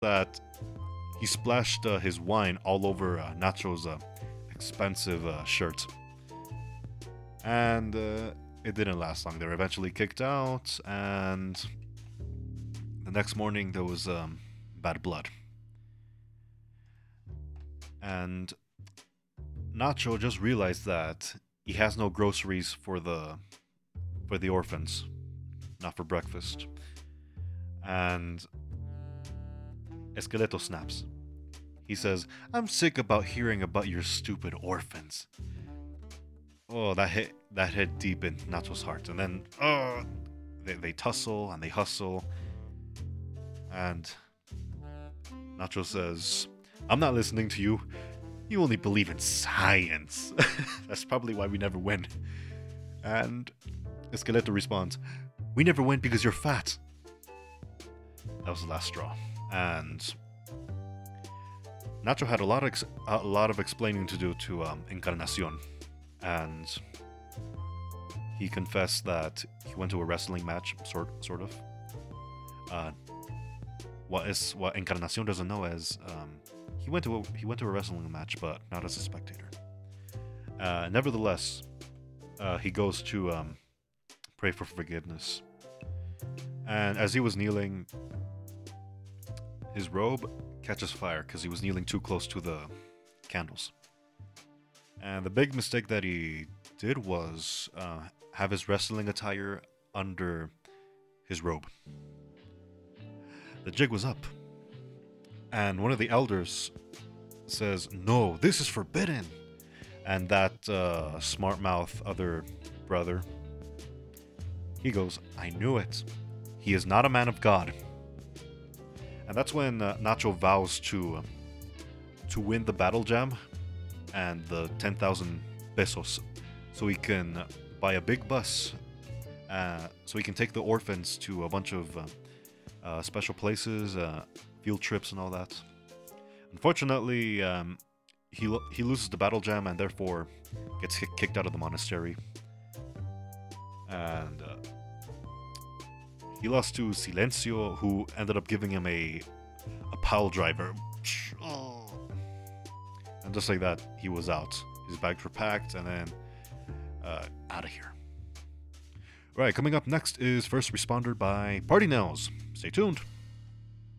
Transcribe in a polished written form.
that he splashed his wine all over Nacho's expensive shirt. And it didn't last long. They were eventually kicked out, and the next morning there was bad blood. And Nacho just realized that he has no groceries for the orphans, not for breakfast. And Esqueleto snaps. He says, "I'm sick about hearing about your stupid orphans." Oh, that hit deep in Nacho's heart. And then they tussle and they hustle. And Nacho says, "I'm not listening to you. You only believe in science." That's probably why we never win. And Esqueleto responds, "We never win because you're fat." That was the last straw. And Nacho had a lot of explaining to do to Encarnacion. And he confessed that he went to a wrestling match, sort of. What Encarnacion doesn't know is he went to a wrestling match, but not as a spectator. Nevertheless, he goes to pray for forgiveness, and as he was kneeling, his robe catches fire because he was kneeling too close to the candles. And the big mistake that he did was have his wrestling attire under his robe. The jig was up, and one of the elders says, "No, this is forbidden." And that smart mouth other brother, he goes, "I knew it. He is not a man of God." And that's when Nacho vows to win the battle jam and the 10,000 pesos, so he can buy a big bus, so he can take the orphans to a bunch of special places, field trips, and all that. Unfortunately, he loses the battle jam and therefore gets kicked out of the monastery. And he lost to Silencio, who ended up giving him a pile driver. And just like that, he was out. His bags were packed, and then out of here. Right, coming up next is First Responder by Party Nails. Stay tuned.